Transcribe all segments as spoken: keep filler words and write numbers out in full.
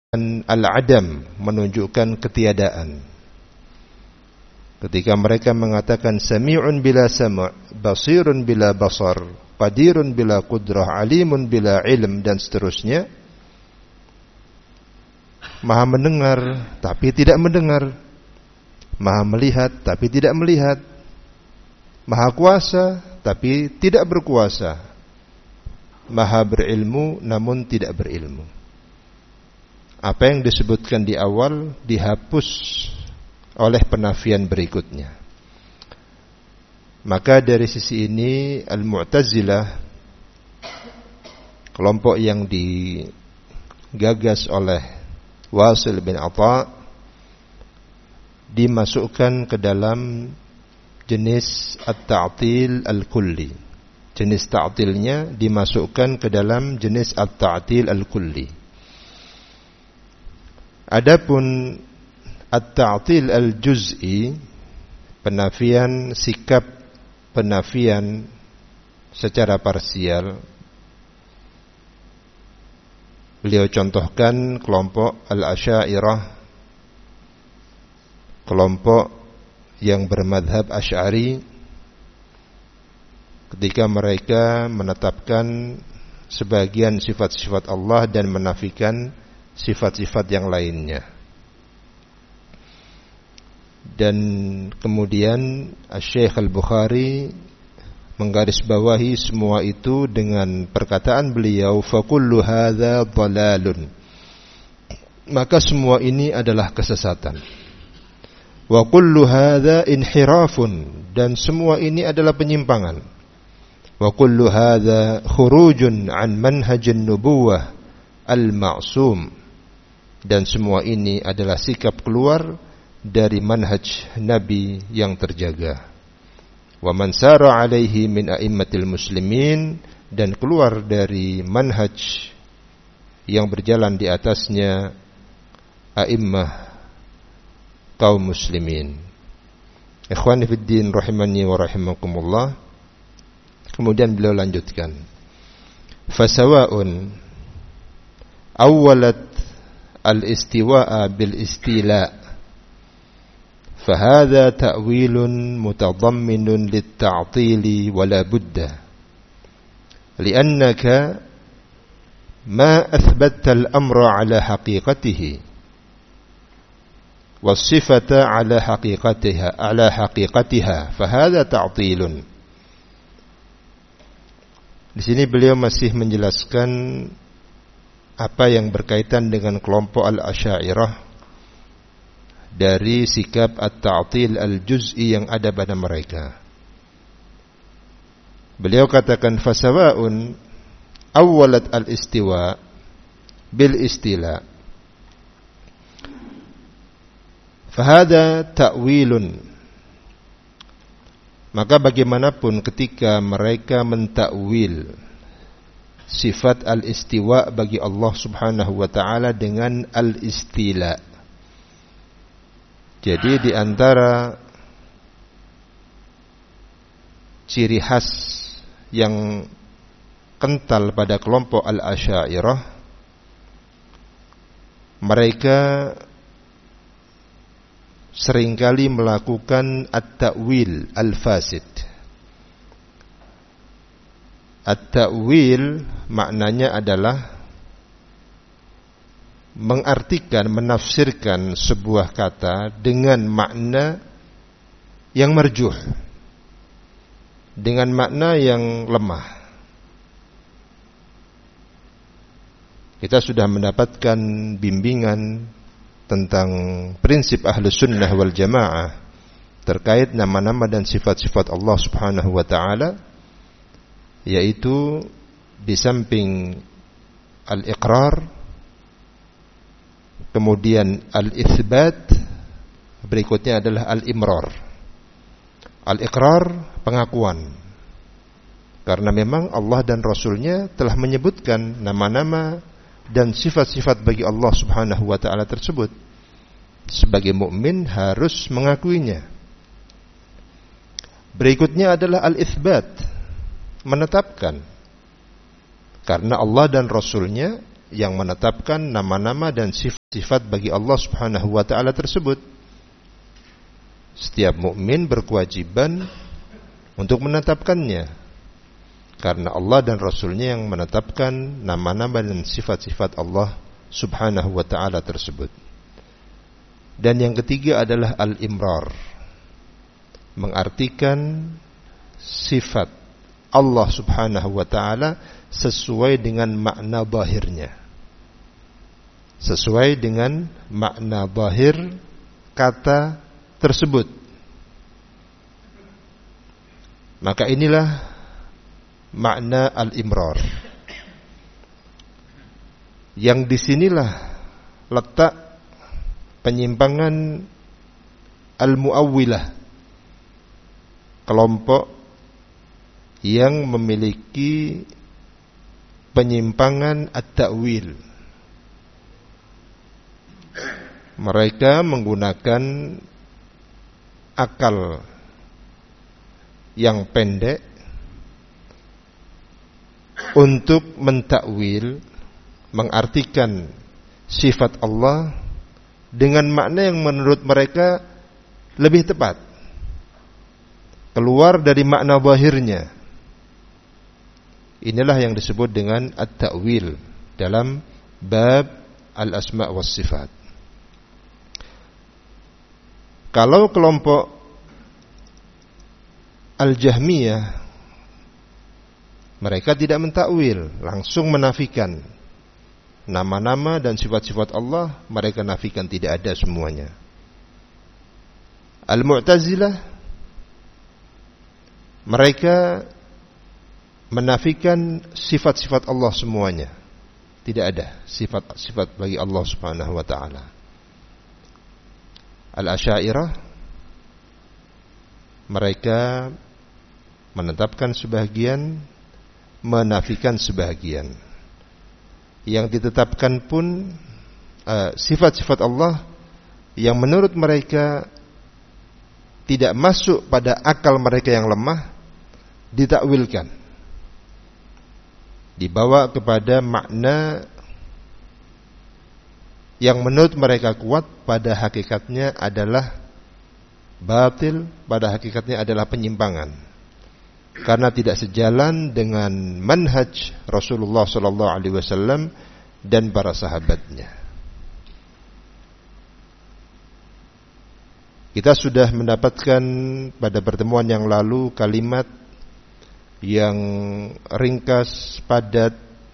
al-adam, menunjukkan ketiadaan. Ketika mereka mengatakan sami'un bila sam', basirun bila basar, qadirun bila qudrah, alimun bila ilm, dan seterusnya. Maha mendengar tapi tidak mendengar, maha melihat tapi tidak melihat, maha kuasa tapi tidak berkuasa, maha berilmu namun tidak berilmu. Apa yang disebutkan di awal dihapus oleh penafian berikutnya. Maka dari sisi ini Al-Mu'tazilah, kelompok yang digagas oleh Wasil bin Atha, dimasukkan ke dalam jenis At-Ta'til Al-Kulli. Jenis ta'tilnya dimasukkan ke dalam jenis At-Ta'til Al-Kulli. Adapun At-Ta'til Al-Juz'i, penafian sikap penafian secara parsial, beliau contohkan kelompok Al-Asy'ariyah, kelompok yang bermadhab Asy'ari, ketika mereka menetapkan sebagian sifat-sifat Allah dan menafikan sifat-sifat yang lainnya. Dan kemudian Syekh Al-Bukhari menggarisbawahi semua itu dengan perkataan beliau, fakullu hadza dhalalun, maka semua ini adalah kesesatan. Wa kullu hadza inhirafun, dan semua ini adalah penyimpangan. Wa kullu hadza khurujun an manhajin nubuwah al-ma'sum, dan semua ini adalah sikap keluar dari manhaj Nabi yang terjaga. Wa man sara alaihi min a'immatil muslimin, dan keluar dari manhaj yang berjalan di atasnya a'immah kaum muslimin. Ikhwani fid din rahimani wa rahimakumullah. Kemudian beliau lanjutkan, fasawa'un awwalat al-istiwa'a bil istila, fahadha ta'wilun mutadamminun lit-ta'tili wala budda, li'annaka ma athbatta al-amra ala haqiqatihi was-sifata ala haqiqatiha ala haqiqatiha, fahadha ta'tilun. Di sini beliau masih menjelaskan apa yang berkaitan dengan kelompok Al-Asy'ariyah dari sikap At-Ta'til Al-Juz'i yang ada pada mereka. Beliau katakan fasawa'un awwalat al-istiwa bil istila, fahada ta'wilun, maka bagaimanapun ketika mereka mentakwil sifat al-istiwa bagi Allah subhanahu wa ta'ala dengan al-istila. Jadi di antara ciri khas yang kental pada kelompok Al-Asy'ariyah, mereka seringkali melakukan at-ta'wil al-fasid. At-ta'wil maknanya adalah mengartikan, menafsirkan sebuah kata dengan makna yang marjuh, dengan makna yang lemah. Kita sudah mendapatkan bimbingan tentang prinsip Ahlus Sunnah wal Jamaah terkait nama-nama dan sifat-sifat Allah Subhanahu wa ta'ala, yaitu di samping al-iqrar, kemudian al-itsbat, berikutnya adalah al-imrar. Al-iqrar, pengakuan, karena memang Allah dan Rasulnya telah menyebutkan nama-nama dan sifat-sifat bagi Allah Subhanahu wa ta'ala tersebut. Sebagai mukmin harus mengakuinya. Berikutnya adalah al-itsbat, menetapkan, karena Allah dan Rasulnya yang menetapkan nama-nama dan sifat sifat bagi Allah Subhanahu wa taala tersebut. Setiap mukmin berkewajiban untuk menetapkannya, karena Allah dan Rasulnya yang menetapkan nama-nama dan sifat-sifat Allah Subhanahu wa ta'ala tersebut. Dan yang ketiga adalah al-imrar, mengartikan sifat Allah Subhanahu wa ta'ala sesuai dengan makna zahirnya, sesuai dengan makna zahir kata tersebut. Maka inilah makna al-imrar. Yang disinilah letak penyimpangan al-mu'awwilah, kelompok yang memiliki penyimpangan at-ta'wil. Mereka menggunakan akal yang pendek untuk mentakwil, mengartikan sifat Allah dengan makna yang menurut mereka lebih tepat, keluar dari makna zahirnya. Inilah yang disebut dengan at-ta'wil dalam bab al-asma' was sifat. Kalau kelompok Al-Jahmiyah, mereka tidak mentakwil, langsung menafikan nama-nama dan sifat-sifat Allah, mereka nafikan, tidak ada semuanya. Al-Mu'tazilah, mereka menafikan sifat-sifat Allah semuanya, tidak ada sifat-sifat bagi Allah Subhanahu wa ta'ala. Al-Asy'ariyah, mereka menetapkan sebagian, menafikan sebagian. Yang ditetapkan pun uh, sifat-sifat Allah yang menurut mereka tidak masuk pada akal mereka yang lemah, ditakwilkan, dibawa kepada makna yang menurut mereka kuat, pada hakikatnya adalah batil, pada hakikatnya adalah penyimpangan, karena tidak sejalan dengan manhaj Rasulullah sallallahu alaihi wasallam dan para sahabatnya. Kita sudah mendapatkan pada pertemuan yang lalu kalimat yang ringkas, padat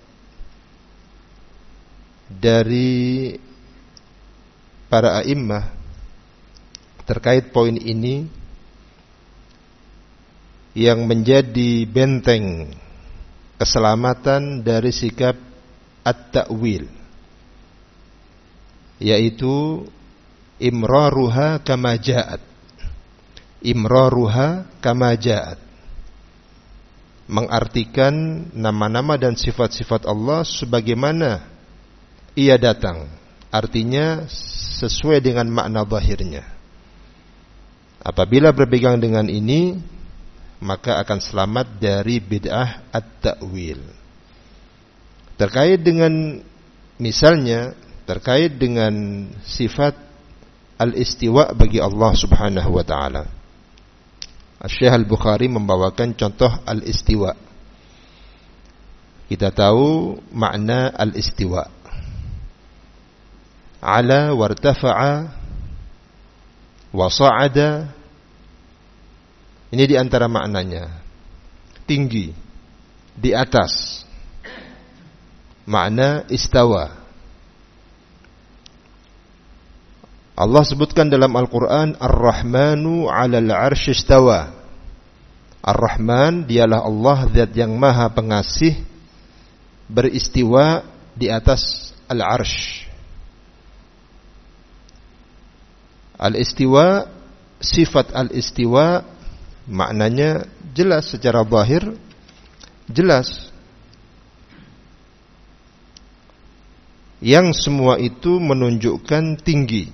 dari para a'immah terkait poin ini, yang menjadi benteng keselamatan dari sikap at-ta'wil, yaitu imraruha kama ja'at. Imraruha kama ja'at, mengartikan nama-nama dan sifat-sifat Allah sebagaimana ia datang, artinya sesuai dengan makna zahirnya. Apabila berpegang dengan ini, maka akan selamat dari bid'ah at-ta'wil. Terkait dengan, misalnya terkait dengan sifat al-istiwa bagi Allah Subhanahu wa ta'ala, Syekh Al-Bukhari membawakan contoh al-istiwa. Kita tahu makna al-istiwa: ala wartafa'a wa sa'ada. Ini di antara maknanya, tinggi, di atas. Makna istawa. Allah sebutkan dalam Al-Quran, Ar-Rahmanu 'alal 'arsy istawa. Ar-Rahman, dialah Allah zat yang maha pengasih, beristiwa di atas al-'arsy. Al-istiwa, sifat al-istiwa, maknanya jelas secara zahir, jelas. Yang semua itu menunjukkan tinggi,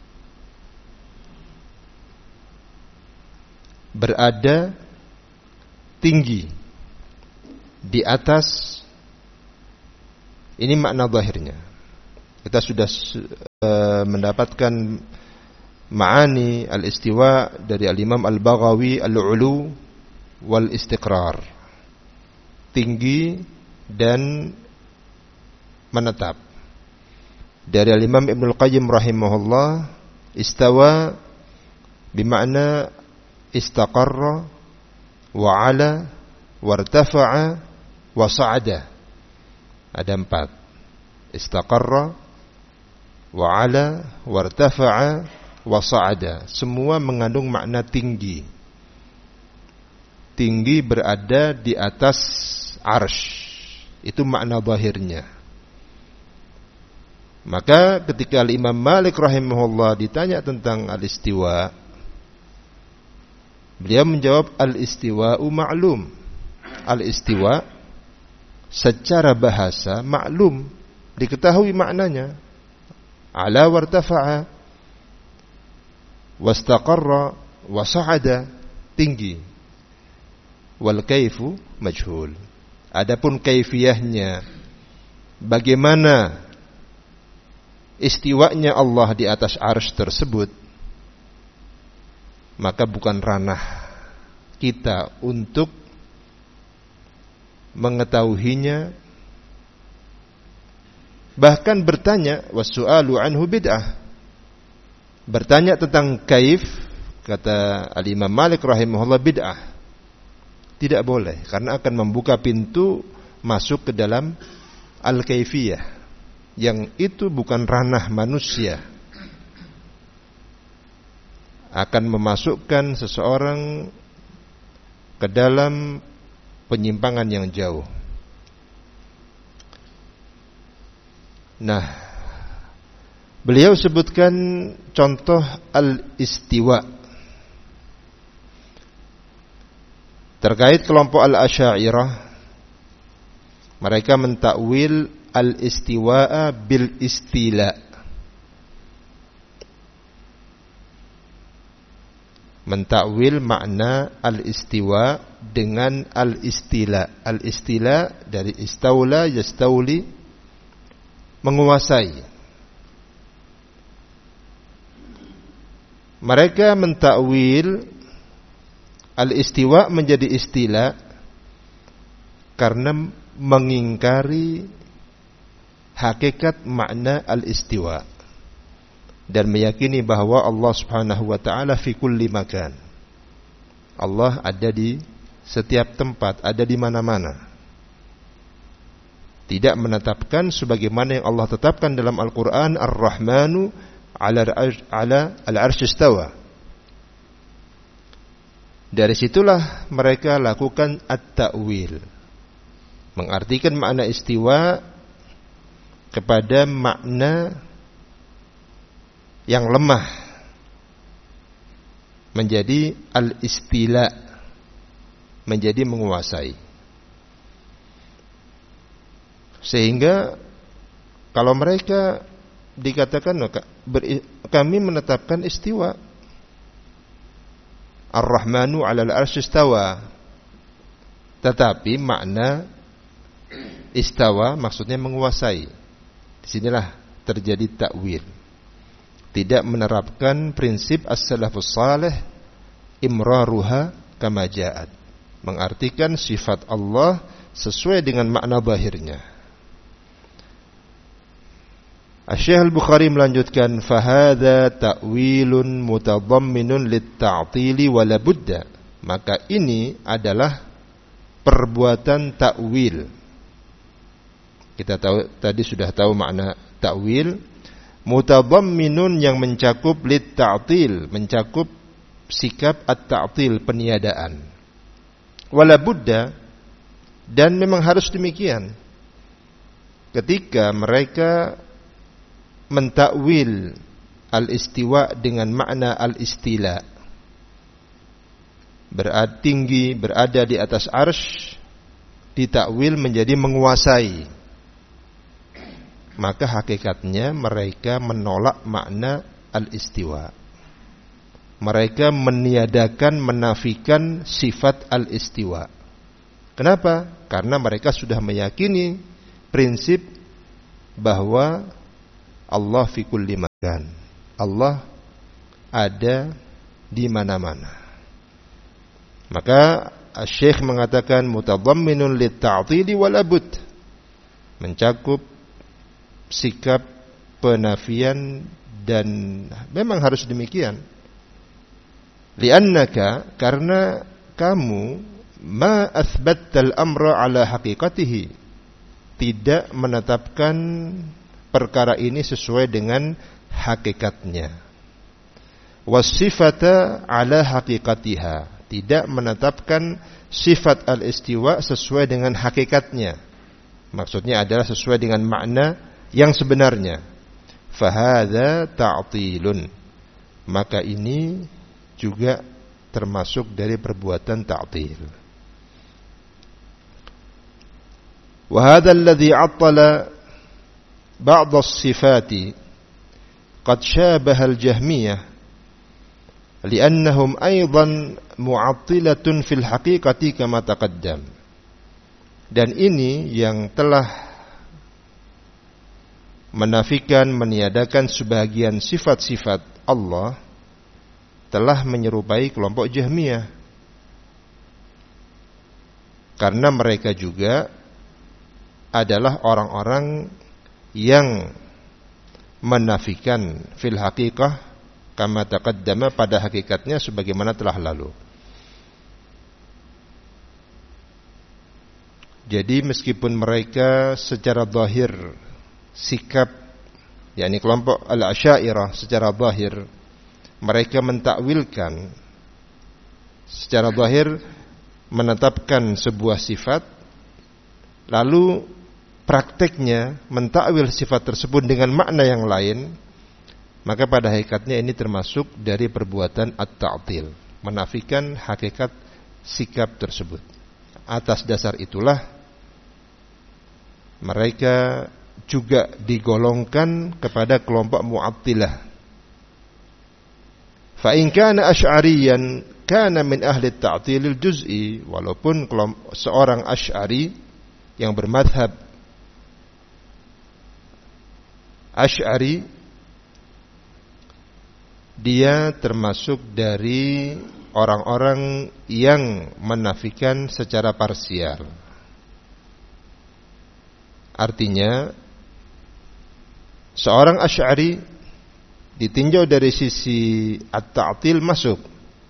berada tinggi di atas. Ini makna zahirnya. Kita sudah uh, mendapatkan ma'ani al-istiwa dari al-Imam Al-Baghawi, al-ulu wal istiqrar, tinggi dan menetap. Dari al-Imam Ibnu Al-Qayyim rahimahullah, istawa bimakna istaqarra wa ala wartafa'a wa sa'ada. Ada empat. Istaqarra wa ala wartafa'a wa sa'ada. Semua mengandung makna tinggi. Tinggi berada di atas arsy. Itu makna zahirnya. Maka ketika Imam Malik rahimahullah ditanya tentang al-istiwa, beliau menjawab al-istiwa'u ma'lum. Al-istiwa secara bahasa maklum, diketahui maknanya. Ala wartafa'a wastaqarra wa sa'ada, tinggi. Wal kaifu majhul. Adapun kaifiyahnya, bagaimana istiwanya Allah di atas arsy tersebut, maka bukan ranah kita untuk mengetahuinya. Bahkan bertanya, wasu'alu anhu bid'ah. Bertanya tentang kaif, kata al-Imam Malik rahimahullah, bid'ah. Tidak boleh, karena akan membuka pintu masuk ke dalam al-kaifiyah, yang itu bukan ranah manusia. Akan memasukkan seseorang ke dalam penyimpangan yang jauh. Nah, beliau sebutkan contoh al-istiwa terkait kelompok al-Asy'ariyah. Mereka mentakwil al-istiwa'a bil istila. Mentakwil makna al-istiwa dengan al-istila. Al-istila dari istaula yastauli, menguasai. Mereka mentakwil al-istiwa menjadi istila karena mengingkari hakikat makna al-istiwa dan meyakini bahwa Allah Subhanahu wa taala fi kulli makan. Allah ada di setiap tempat, ada di mana-mana. Tidak menetapkan sebagaimana yang Allah tetapkan dalam Al-Qur'an, Ar-Rahmanu 'ala al-'arsy istawa. Dari situlah mereka lakukan at-ta'wil, mengartikan makna istiwa kepada makna yang lemah, menjadi al-istila, menjadi menguasai. Sehingga kalau mereka dikatakan kami menetapkan istiwa, Ar-Rahmanu 'alal 'arsy istawa, tetapi makna istawa maksudnya menguasai. Disinilah terjadi takwil. Tidak menerapkan prinsip as-salafus salih imraruha kama ja'at, mengartikan sifat Allah sesuai dengan makna zahirnya. Asy-Syaikh Al-Bukhari melanjutkan, fahadha ta'wilun mutadamminun lit-ta'tili wa la budda. Maka ini adalah perbuatan takwil. Kita tahu tadi sudah tahu makna takwil. Mutadamminun yang mencakup lit-ta'til, mencakup sikap at-ta'til, peniadaan. Wa la budda, dan memang harus demikian. Ketika mereka mentakwil al-istiwa dengan makna al-istila, berada tinggi, berada di atas arsy, ditakwil menjadi menguasai, maka hakikatnya mereka menolak makna al-istiwa. Mereka meniadakan, menafikan sifat al-istiwa. Kenapa? Karena mereka sudah meyakini prinsip bahwa Allah fi kulli Dan Allah ada di mana-mana. Maka Syekh mengatakan mutadamminun lit-ta'tili wala bud, mencakup sikap penafian dan memang harus demikian. Li'annaka, karena kamu ma athbattal amra ala haqiqatihi, tidak menetapkan perkara ini sesuai dengan hakikatnya. Wasifata ala haqiqatiha, tidak menetapkan sifat al-istiwa sesuai dengan hakikatnya. Maksudnya adalah sesuai dengan makna yang sebenarnya. Fahadha ta'tilun, maka ini juga termasuk dari perbuatan ta'til. Wa hadha alladhi 'attala ba'd as-sifati qad shabaha al-jahmiyah li'annahum aidan mu'attilatun fil haqiqati kama taqaddam. Dan ini yang telah menafikan, meniadakan sebagian sifat-sifat Allah telah menyerupai kelompok Jahmiyah, karena mereka juga adalah orang-orang yang menafikan fil haqiqah kama taqaddama, pada hakikatnya sebagaimana telah lalu. Jadi meskipun mereka secara zahir sikap, yakni kelompok al-Asy'ariyah secara zahir mereka mentakwilkan, secara zahir menetapkan sebuah sifat, lalu prakteknya mentakwil sifat tersebut dengan makna yang lain, maka pada hakikatnya ini termasuk dari perbuatan at-ta'til, menafikan hakikat sikap tersebut. Atas dasar itulah mereka juga digolongkan kepada kelompok Mu'attilah. Fa in kana asy'ariyan kana min ahli at-ta'tilil juz'i, walaupun seorang Asy'ari yang bermadhab Asy'ari, dia termasuk dari orang-orang yang menafikan secara parsial. Artinya seorang Asy'ari ditinjau dari sisi at-ta'til masuk,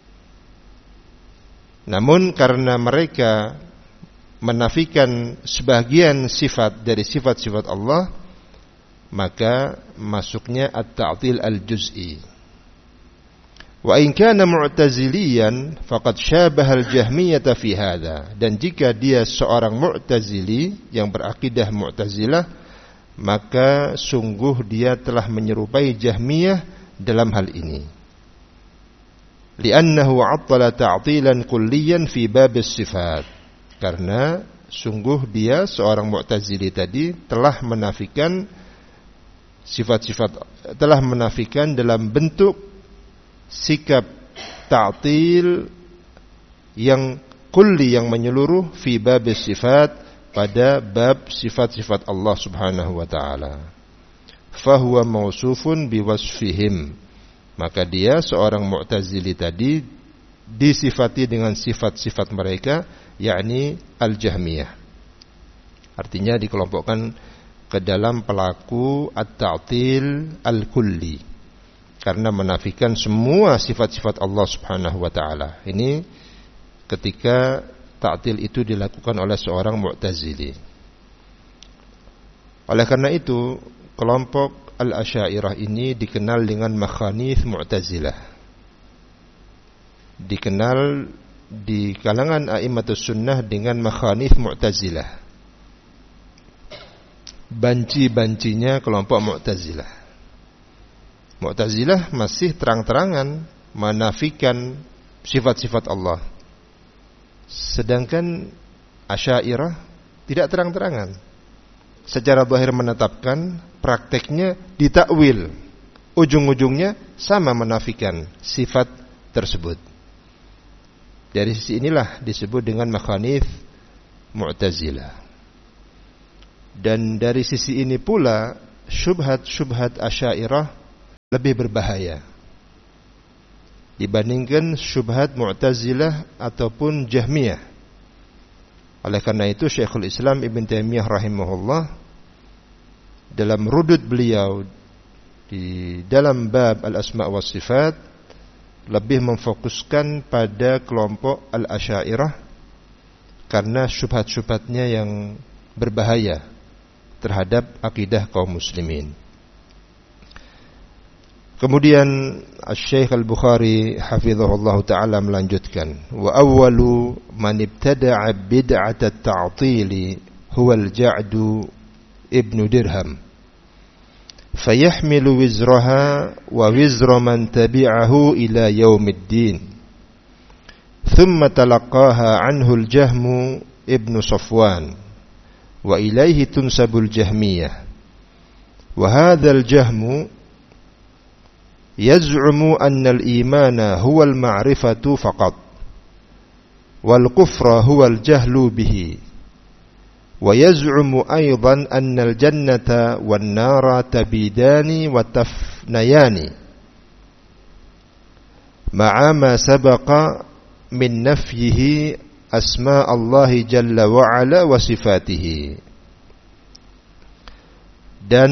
namun karena mereka menafikan sebagian sifat dari sifat-sifat Allah, maka masuknya at-ta'til al-juz'i. Wa in kana mu'taziliyan faqad syabaha al-jahmiyata fi hadha, dan jika dia seorang mu'tazili yang berakidah mu'tazilah, maka sungguh dia telah menyerupai Jahmiyah dalam hal ini. Li'annahu 'attala ta'tilan kulliyan fi bab as-sifat, karena sungguh dia seorang mu'tazili tadi telah menafikan sifat-sifat, telah menafikan dalam bentuk sikap ta'til yang kulli, yang menyeluruh, fi bab as-sifat, pada bab sifat-sifat Allah Subhanahu wa taala. Fahuwa mausufun biwasfihim, maka dia seorang Mu'tazili tadi disifati dengan sifat-sifat mereka, yakni al-Jahmiyah. Artinya dikelompokkan ke dalam pelaku at-ta'til al-kulli, karena menafikan semua sifat-sifat Allah Subhanahu wa taala. Ini ketika ta'til itu dilakukan oleh seorang Mu'tazili. Oleh karena itu, kelompok Al-Asy'ariyah ini dikenal dengan makhanith Mu'tazilah. Dikenal di kalangan a'immatus sunnah dengan makhanith Mu'tazilah. Banci-bancinya kelompok Mu'tazilah. Mu'tazilah masih terang-terangan menafikan sifat-sifat Allah, sedangkan Asy'ariyah tidak terang-terangan, secara zahir menetapkan, prakteknya ditakwil, ujung-ujungnya sama menafikan sifat tersebut. Dari sisi inilah disebut dengan makhanith Mu'tazilah. Dan dari sisi ini pula syubhat-syubhat Asy'ariyah lebih berbahaya dibandingkan syubhat Mu'tazilah ataupun Jahmiyah. Oleh karena itu Syekhul Islam Ibn Taimiyah rahimahullah dalam rudud beliau di dalam bab al-asma' was sifat lebih memfokuskan pada kelompok al-Asy'ariyah karena syubhat-syubhatnya yang berbahaya terhadap akidah kaum muslimin. Kemudian Asy-Syaikh Al-Bukhari hafizahullah taala melanjutkan, wa awwalu man ibtada'a bid'at at-ta'til huwa al-Ja'd ibn Dirham fayahmilu wizraha wa wizra man tabi'ahu ila yaumiddin thumma talaqaha anhu al-Jahm ibn Safwan wa ilayhi tunsabul Jahmiyah wa hadzal Jahm yaz'umu anna al-imana huwa al-ma'rifatu faqat wal kufra huwa al-jahlu bihi wa yaz'umu aydan anna al-jannata wan nara tabidani wa tafnayani ma'a ma sabaqa min nafyihi asma' Allah jalla wa ala wa sifatihi. Dan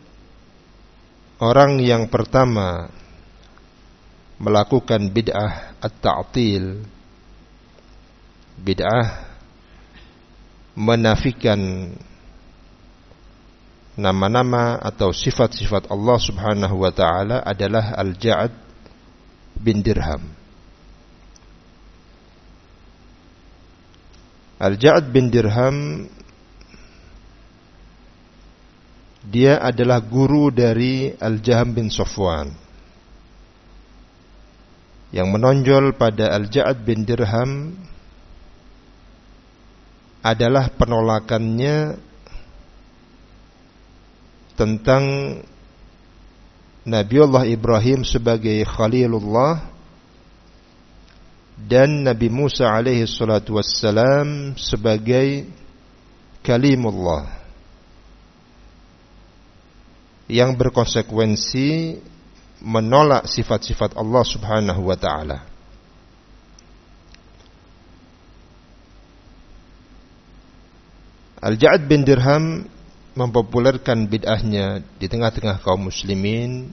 orang yang pertama melakukan bid'ah at-ta'til, bid'ah menafikan nama-nama atau sifat-sifat Allah Subhanahu wa taala adalah Al-Ja'd bin Dirham. Al-Ja'd bin Dirham dia adalah guru dari Al-Jahm bin Safwan. Yang menonjol pada Al-Ja'd bin Dirham adalah penolakannya tentang Nabiullah Ibrahim sebagai Khalilullah dan Nabi Musa alaihi salatu wassalam sebagai Kalimullah, yang berkonsekuensi menolak sifat-sifat Allah Subhanahu wa taala. Al-Ja'd bin Dirham mempopulerkan bid'ahnya di tengah-tengah kaum muslimin,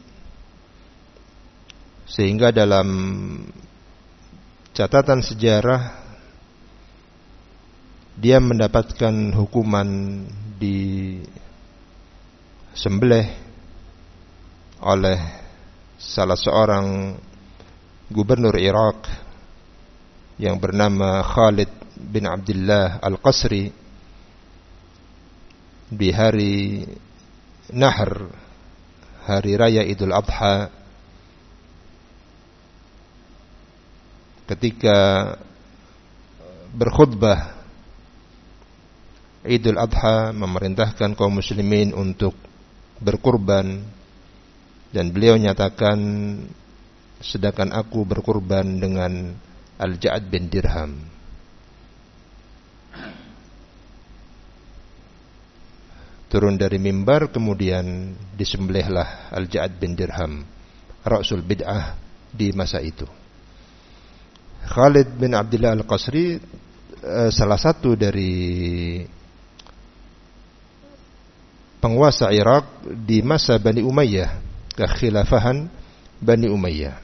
sehingga dalam catatan sejarah dia mendapatkan hukuman di sembelih oleh salah seorang gubernur Irak yang bernama Khalid bin Abdullah Al-Qasri di hari Nahr, hari raya Idul Adha, ketika berkhutbah Idul Adha memerintahkan kaum muslimin untuk berkurban, dan beliau nyatakan, sedangkan aku berkurban dengan Al-Ja'd bin Dirham. Turun dari mimbar, kemudian disembelihlah Al-Ja'd bin Dirham, Ra'sul bid'ah di masa itu. Khalid bin Abdullah Al-Qasri uh, salah satu dari penguasa Irak di masa Bani Umayyah, kekhilafahan Bani Umayyah.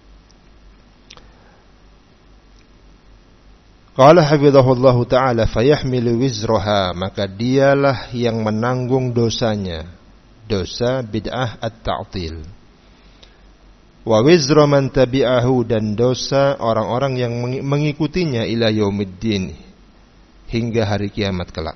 Qala hafizahullahu ta'ala fayahmilu wizraha, maka dialah yang menanggung dosanya, dosa bid'ah at-ta'til. Wa wizra man tabi'ahu, dan dosa orang-orang yang mengikutinya ila yaumiddin, hingga hari kiamat kelak.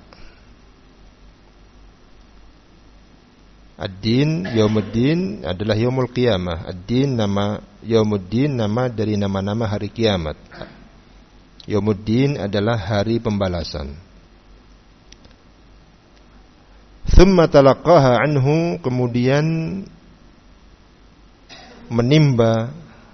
Ad-din, yaumuddin adalah yaumul qiyamah. Ad-din nama, yaumuddin nama dari nama-nama hari kiamat. Yaumuddin adalah hari pembalasan. Thumma talaqaha anhu, kemudian menimba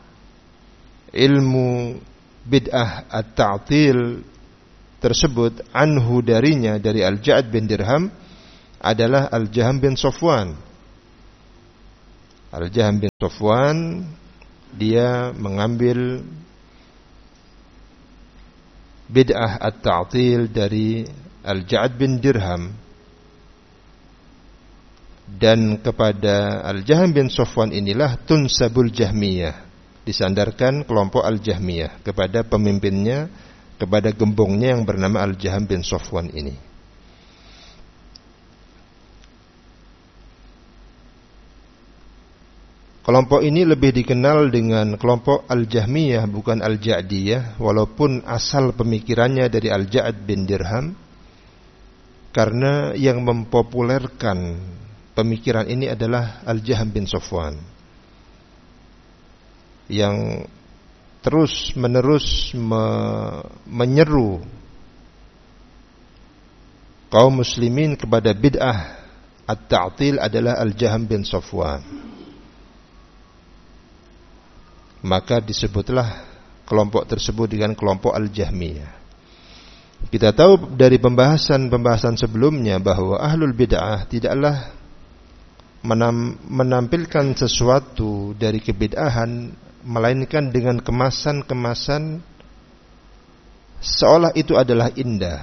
ilmu bid'ah at-ta'til tersebut anhu, darinya, dari Al-Ja'd bin Dirham, adalah Al-Jahm bin Safwan. Al-Jahm bin Safwan dia mengambil bid'ah at-ta'til dari Al-Ja'ad bin Dirham, dan kepada Al-Jahm bin Safwan inilah tunsabul Jahmiyah, disandarkan kelompok Al-Jahmiyah kepada pemimpinnya, kepada gembongnya yang bernama Al-Jahm bin Safwan ini. Kelompok ini lebih dikenal dengan kelompok Al-Jahmiyah, bukan Al-Ja'diyah, walaupun asal pemikirannya dari Al-Ja'ad bin Dirham, karena yang mempopulerkan pemikiran ini adalah Al-Jahm bin Safwan, yang terus menerus me- menyeru kaum muslimin kepada bid'ah at-ta'til adalah Al-Jahm bin Safwan. Maka disebutlah kelompok tersebut dengan kelompok Al-Jahmiyah. Kita tahu dari pembahasan-pembahasan sebelumnya bahwa ahlul bid'ah tidaklah menam, menampilkan sesuatu dari kebid'ahan, melainkan dengan kemasan-kemasan seolah itu adalah indah,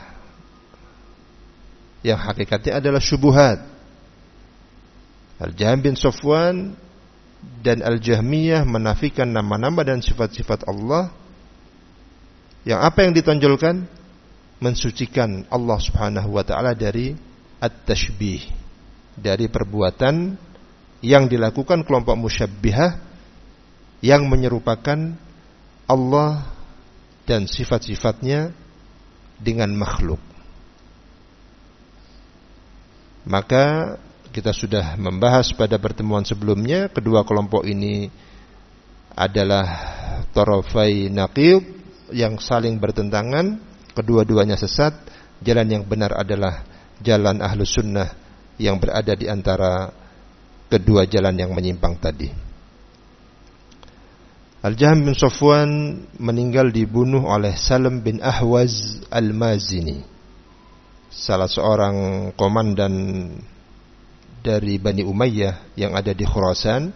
yang hakikatnya adalah syubuhat. Al-Jahm bin Safwan dan Al-Jahmiyah menafikan nama-nama dan sifat-sifat Allah, yang apa yang ditonjolkan? Mensucikan Allah subhanahu wa ta'ala dari at-tashbih, dari perbuatan yang dilakukan kelompok musyabbihah yang menyerupakan Allah dan sifat-sifatnya dengan makhluk. Maka kita sudah membahas pada pertemuan sebelumnya, kedua kelompok ini adalah tarafai naqid yang saling bertentangan, kedua-duanya sesat. Jalan yang benar adalah jalan Ahlus Sunnah yang berada di antara kedua jalan yang menyimpang tadi. Al-Jahm bin Safwan meninggal dibunuh oleh Salam bin Ahwaz Al-Mazini, salah seorang komandan dari Bani Umayyah yang ada di Khurasan.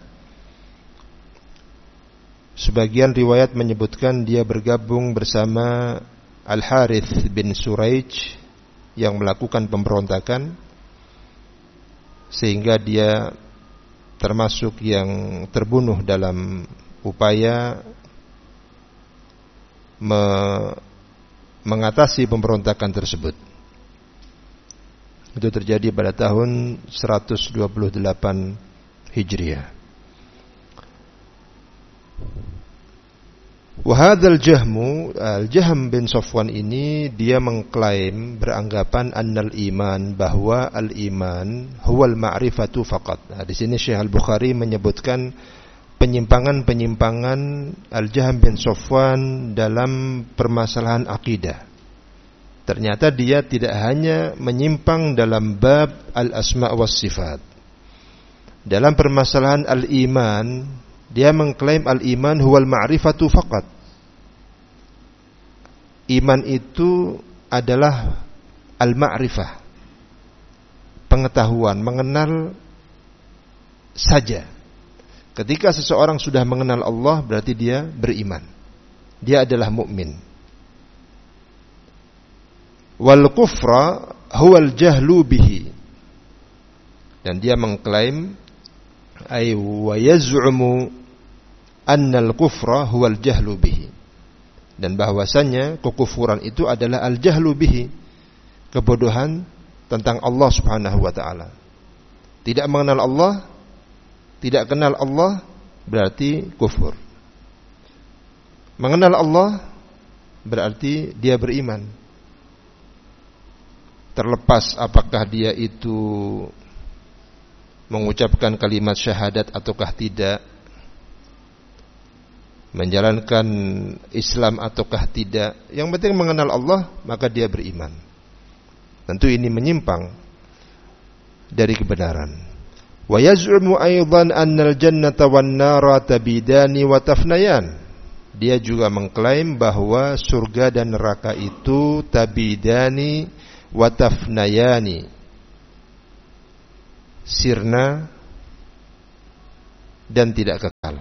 Sebagian riwayat menyebutkan dia bergabung bersama Al-Harith bin Suraij yang melakukan pemberontakan, sehingga dia termasuk yang terbunuh dalam upaya me mengatasi pemberontakan tersebut. Itu terjadi pada tahun seratus dua puluh delapan Hijriah. Wahadal Jahmu, Al-Jahm bin Safwan ini dia mengklaim, beranggapan annal iman, bahwa al-iman huwal ma'rifatu faqat. Nah, di sini Syekh Al-Bukhari menyebutkan penyimpangan-penyimpangan Al-Jahm bin Safwan dalam permasalahan akidah. Ternyata dia tidak hanya menyimpang dalam bab al-asma' was sifat. Dalam permasalahan al-iman, dia mengklaim al-iman huwal ma'rifatu faqat. Iman itu adalah al-ma'rifah, pengetahuan, mengenal saja. Ketika seseorang sudah mengenal Allah, berarti dia beriman, dia adalah mukmin. Wal kufra huwal jahlu bihi, dan dia mengklaim ay wa yaz'umu annal kufra huwal jahlu bihi, dan bahwasanya kekufuran itu adalah al jahlu bihi, kebodohan tentang Allah Subhanahu wa taala. Tidak mengenal Allah, tidak kenal Allah, berarti kufur. Mengenal Allah berarti dia beriman. Terlepas apakah dia itu mengucapkan kalimat syahadat ataukah tidak, menjalankan Islam ataukah tidak, yang penting mengenal Allah, maka dia beriman. Tentu ini menyimpang dari kebenaran. Wa yaz'umu aidan annal jannata wan nara tabidani wa tafnayan. Dia juga mengklaim bahwa surga dan neraka itu tabidani watafnayani, sirna dan tidak kekal.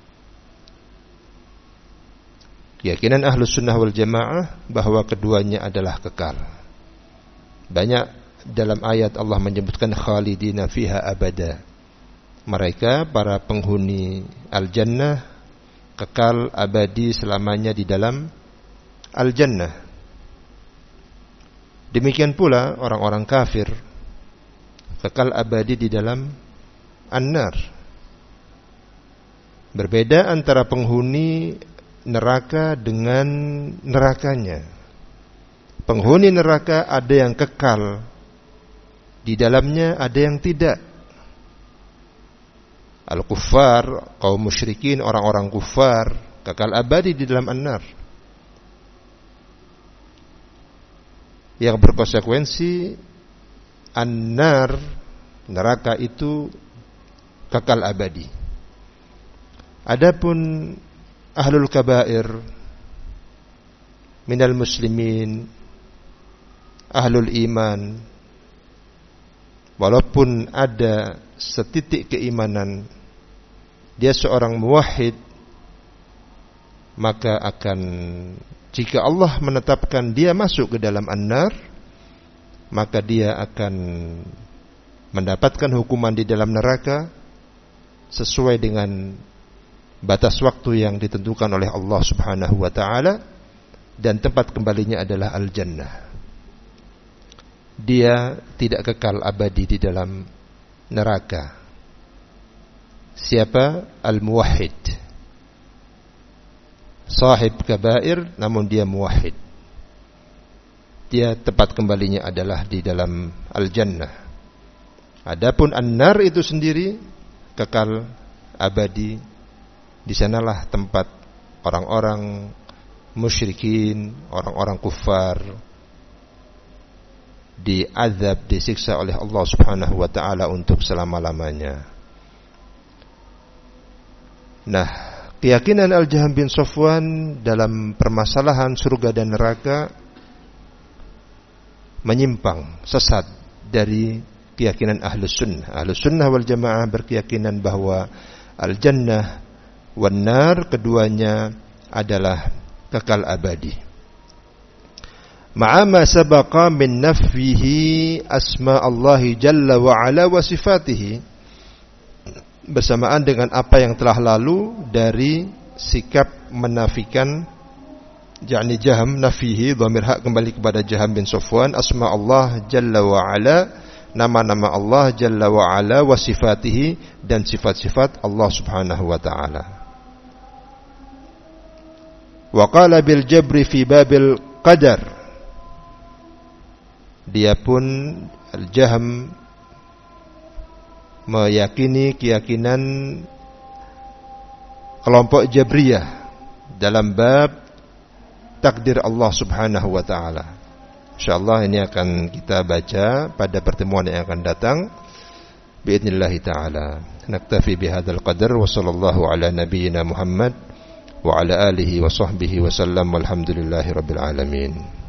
Keyakinan Ahlus Sunnah wal Jamaah bahwa keduanya adalah kekal. Banyak dalam ayat Allah menyebutkan khalidina fiha abada. Mereka para penghuni al-jannah kekal abadi selamanya di dalam al-jannah. Demikian pula orang-orang kafir kekal abadi di dalam an-nar. Berbeda antara penghuni neraka dengan nerakanya. Penghuni neraka ada yang kekal di dalamnya, ada yang tidak. Al-kuffar, kaum musyrikin, orang-orang kuffar kekal abadi di dalam an-nar. Yang berkonsekuensi an-nar, neraka itu kekal abadi. Adapun ahlul kabair minal muslimin, ahlul iman, walaupun ada setitik keimanan, dia seorang muwahhid, maka akan, jika Allah menetapkan dia masuk ke dalam an-nar, maka dia akan mendapatkan hukuman di dalam neraka sesuai dengan batas waktu yang ditentukan oleh Allah Subhanahu wa taala, dan tempat kembalinya adalah al-jannah. Dia tidak kekal abadi di dalam neraka. Siapa? Al-muwahhid, sahib kabair namun dia muwahhid. Dia tempat kembalinya adalah di dalam al-jannah. Adapun an-nar itu sendiri kekal abadi. Di sanalah tempat orang-orang musyrikin, orang-orang kufar diazab, disiksa oleh Allah Subhanahu wa taala untuk selama-lamanya. Nah, keyakinan Al-Jahm bin Safwan dalam permasalahan surga dan neraka menyimpang, sesat dari keyakinan Ahlus Sunnah. Ahlus Sunnah wal Jamaah berkeyakinan bahwa al-jannah wan nar, keduanya adalah kekal abadi. Ma'ama sabaqa min nafyihi asma Allah jalla wa ala wa sifatihi, bersamaan dengan apa yang telah lalu dari sikap menafikan, yakni Jahm, nafihi, dhamir hak kembali kepada Jahm bin Safwan, asma Allah jalla wa ala, nama-nama Allah jalla wa ala, wa sifatihi, dan sifat-sifat Allah Subhanahu wa taala. Wa qala bil jabri fi babil qadar, dia pun Al-Jahm meyakini keyakinan kelompok Jabriyah dalam bab takdir Allah Subhanahu wa taala. Insyaallah ini akan kita baca pada pertemuan yang akan datang باذنillah taala. Naktafi bihadzal qadar wa sallallahu ala nabiyyina Muhammad wa ala alihi wa sahbihi wa sallam walhamdulillahi rabbil alamin.